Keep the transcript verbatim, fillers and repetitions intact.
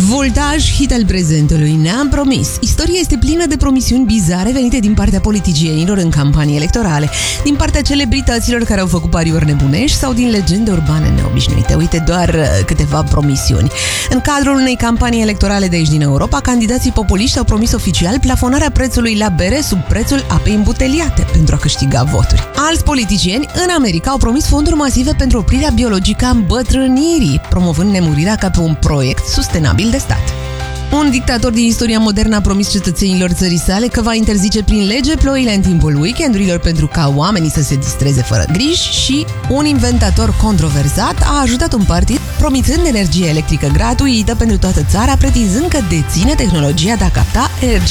Voltaj, hit al prezentului. Ne-am promis. Istoria este plină de promisiuni bizare venite din partea politicienilor în campanii electorale, din partea celebrităților care au făcut pariuri nebunești sau din legende urbane neobișnuite. Uite doar câteva promisiuni. În cadrul unei campanii electorale de aici din Europa, candidații populiști au promis oficial plafonarea prețului la bere sub prețul apei îmbuteliate pentru a câștiga voturi. Alți politicieni în America au promis fonduri masive pentru oprirea biologică a îmbătrânirii, promovând nemurirea ca pe un proiect sustenabil de stat. Un dictator din istoria modernă a promis cetățenilor țării sale că va interzice prin lege ploile în timpul weekendurilor pentru ca oamenii să se distreze fără griji și un inventator controversat a ajutat un partid promițând energie electrică gratuită pentru toată țara, pretinzând că deține tehnologia de a capta energie